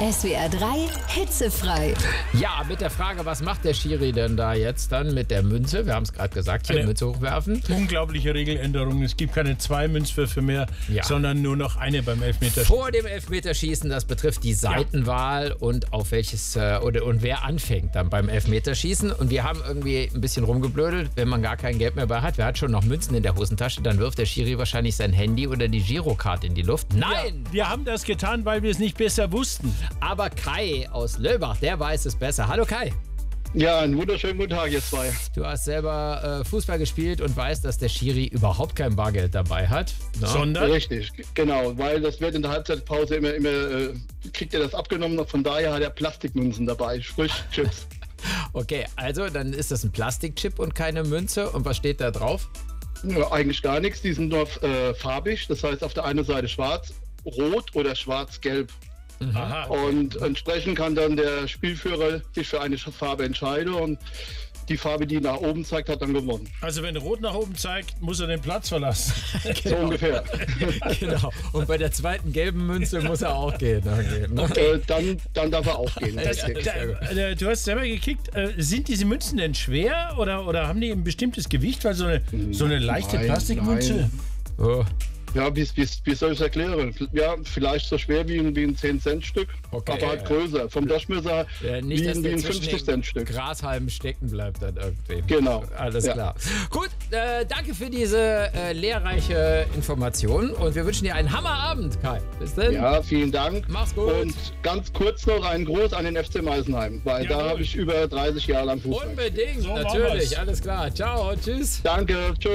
SWR 3 hitzefrei. Ja, mit der Frage, was macht der Schiri denn da jetzt dann mit der Münze? Wir haben es gerade gesagt, hier Münze hochwerfen. Unglaubliche Regeländerung. Es gibt keine 2 Münzwürfe mehr, sondern nur noch eine beim Elfmeterschießen. Vor dem Elfmeterschießen, das betrifft die Seitenwahl und auf welches und wer anfängt dann beim Elfmeterschießen. Und wir haben irgendwie ein bisschen rumgeblödelt, wenn man gar kein Geld mehr bei hat. Wer hat schon noch Münzen in der Hosentasche? Dann wirft der Schiri wahrscheinlich sein Handy oder die Girocard in die Luft. Nein! Ja, wir haben das getan, weil wir es nicht besser wussten. Aber Kai aus Löbach, der weiß es besser. Hallo Kai. Ja, einen wunderschönen guten Tag, ihr zwei. Du hast selber Fußball gespielt und weißt, dass der Schiri überhaupt kein Bargeld dabei hat. No? Sondern? Richtig, genau, weil das wird in der Halbzeitpause immer kriegt er das abgenommen. Von daher hat er Plastikmünzen dabei, sprich Chips. Okay, also dann ist das ein Plastikchip und keine Münze. Und was steht da drauf? Ja, eigentlich gar nichts, die sind nur farbig. Das heißt, auf der einen Seite schwarz, rot oder schwarz-gelb. Aha. Und entsprechend kann dann der Spielführer sich für eine Farbe entscheiden und die Farbe, die nach oben zeigt, hat dann gewonnen. Also wenn Rot nach oben zeigt, muss er den Platz verlassen. So ungefähr. Genau. Und bei der zweiten gelben Münze muss er auch gehen. Okay. Dann darf er auch gehen. Du hast selber gekickt. Sind diese Münzen denn schwer oder haben die ein bestimmtes Gewicht? Weil so eine leichte Plastikmünze. Nein. Oh. Ja, wie soll ich es erklären? Ja, vielleicht so schwer wie ein 10-Cent-Stück, Okay, aber halt größer. Vom Durchmesser nicht, wie dass ein der zwischen 50-Cent-Stück. Grashalmen stecken bleibt dann irgendwie. Genau. Alles klar. Gut, danke für diese lehrreiche Information und wir wünschen dir einen Hammerabend, Kai. Bis dann. Ja, vielen Dank. Mach's gut. Und ganz kurz noch einen Gruß an den FC Meisenheim, weil da habe ich über 30 Jahre lang Fußball. Unbedingt, So machen natürlich. wir's. Alles klar. Ciao, tschüss. Danke, tschüss.